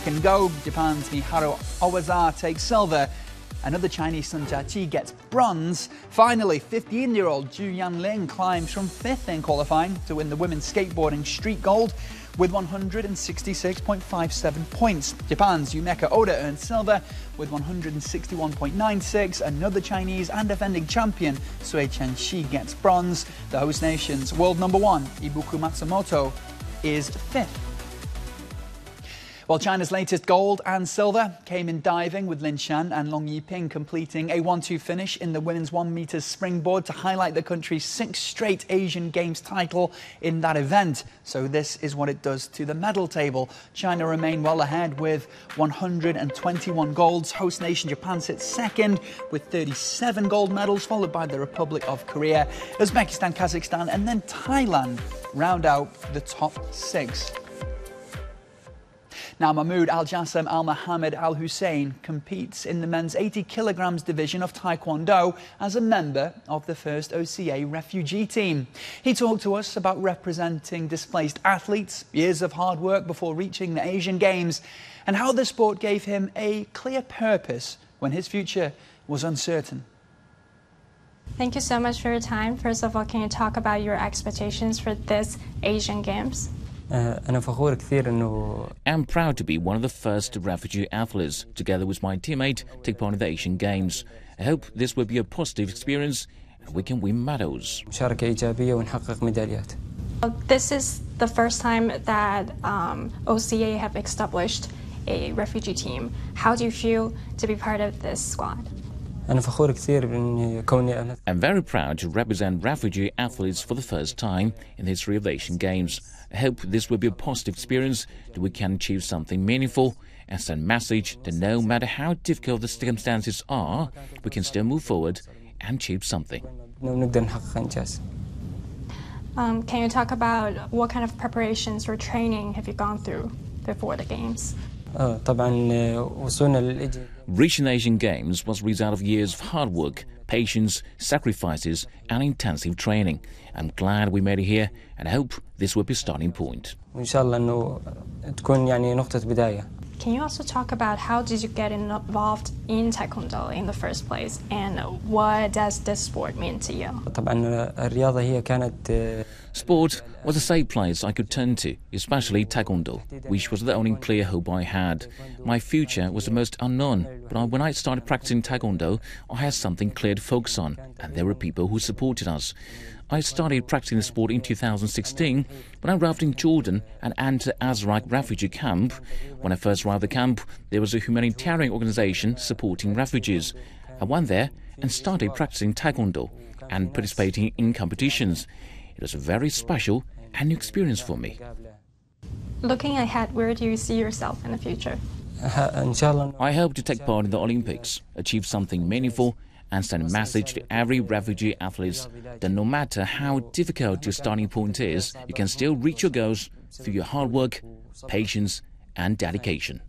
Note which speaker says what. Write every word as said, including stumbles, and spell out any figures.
Speaker 1: second go. Japan's Miharu Owaza takes silver. Another Chinese Sun Jiaqi gets bronze. Finally, fifteen-year-old Zhu Yanling climbs from fifth in qualifying to win the women's skateboarding street gold with one hundred sixty-six point five seven points. Japan's Yumeka Oda earns silver with one hundred sixty-one point nine six. Another Chinese and defending champion, Sui Chen-shi, gets bronze. The host nation's world number one, Ibuku Matsumoto, is fifth. While China's latest gold and silver came in diving, with Lin Shan and Long Yiping completing a one two finish in the women's one metre springboard to highlight the country's sixth straight Asian Games title in that event. So this is what it does to the medal table. China remain well ahead with one hundred twenty-one golds. Host nation Japan sits second with thirty-seven gold medals, followed by the Republic of Korea, Uzbekistan, Kazakhstan and then Thailand round out the top six. Now, Mahmoud Al-Jassem Al-Mohammed Al-Hussein competes in the men's eighty kilograms division of Taekwondo as a member of the first O C A refugee team. He talked to us about representing displaced athletes, years of hard work before reaching the Asian Games, and how the sport gave him a clear purpose when his future was uncertain.
Speaker 2: Thank you so much for your time. First of all, can you talk about your expectations for this Asian Games?
Speaker 3: I'm proud to be one of the first refugee athletes, together with my teammate, take part in the Asian Games. I hope this will be a positive experience and we can win medals.
Speaker 2: This is the first time that um, O C A have established a refugee team. How do you feel to be part of this squad?
Speaker 3: I'm very proud to represent refugee athletes for the first time in the history of the Asian Games. I hope this will be a positive experience, that we can achieve something meaningful and send a message that no matter how difficult the circumstances are, we can still move forward and achieve something.
Speaker 2: Um, can you talk about what kind of preparations or training have you gone through before the Games?
Speaker 3: Reaching the Asian Games was a result of years of hard work, patience, sacrifices and intensive training. I'm glad we made it here and I hope this will be a starting point.
Speaker 2: Can you also talk about how did you get involved in Taekwondo in the first place and what does this sport mean to you?
Speaker 3: Sport was a safe place I could turn to, especially Taekwondo, which was the only clear hope I had. My future was the most unknown, but when I started practicing Taekwondo, I had something clear to focus on, and there were people who supported us. I started practicing the sport in two thousand sixteen when I arrived in Jordan and entered Azraq refugee camp. When I first arrived at the camp, there was a humanitarian organization supporting refugees. I went there and started practicing Taekwondo and participating in competitions. It was a very special and new experience for me.
Speaker 2: Looking ahead, where do you see yourself in the future?
Speaker 3: I hope to take part in the Olympics, achieve something meaningful, and send a message to every refugee athlete that no matter how difficult your starting point is, you can still reach your goals through your hard work, patience, and dedication.